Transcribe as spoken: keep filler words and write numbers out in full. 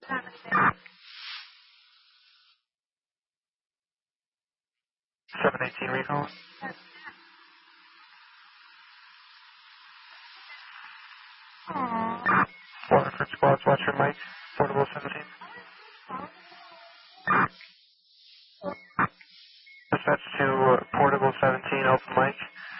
seven eighteen recall. Waterford squads, watch your mic. Portable seventeen. Dispatch to uh, Portable seventeen, open mic.